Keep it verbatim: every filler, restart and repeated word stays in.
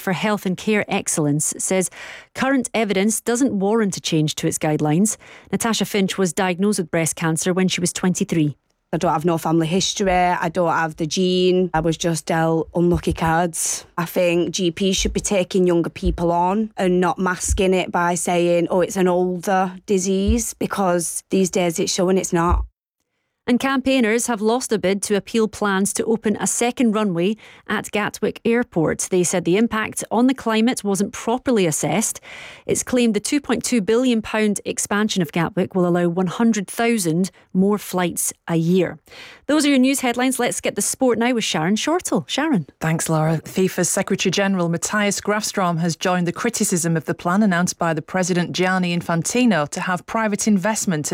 for Health and Care Excellence says current evidence doesn't warrant a change to its guidelines. Natasha Finch was diagnosed with breast cancer when she was twenty-three. I don't have no family history, I don't have the gene, I was just dealt unlucky cards. I think G Ps should be taking younger people on and not masking it by saying, oh, it's an older disease, because these days it's showing it's not. And campaigners have lost a bid to appeal plans to open a second runway at Gatwick Airport. They said the impact on the climate wasn't properly assessed. It's claimed the two point two billion pounds expansion of Gatwick will allow one hundred thousand more flights a year. Those are your news headlines. Let's get the sport now with Sharon Shortall. Sharon. Thanks, Laura. FIFA's Secretary-General Matthias Grafstrom has joined the criticism of the plan announced by the President Gianni Infantino to have private investment